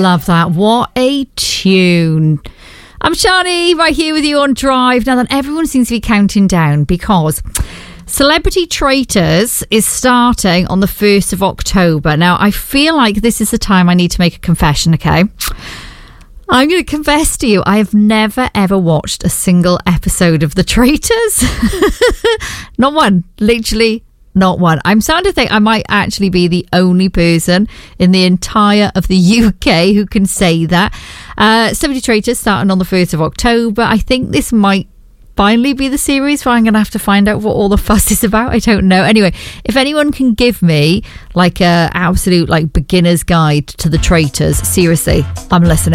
love that. What a tune. I'm Shani, right here with you on Drive. Now that everyone seems to be counting down because Celebrity Traitors is starting on the 1st of October. Now, I feel like this is the time I need to make a confession, okay? I'm going to confess to you, I have never ever watched a single episode of The Traitors. Not one. Literally not one. I'm starting to think I might actually be the only person in the entire of the UK who can say that. Celebrity Traitors starting on the 1st of October. I think this might finally be the series where I'm going to have to find out what all the fuss is about. I don't know. Anyway, if anyone can give me like a absolute like beginner's guide to The Traitors, seriously, I'm listening.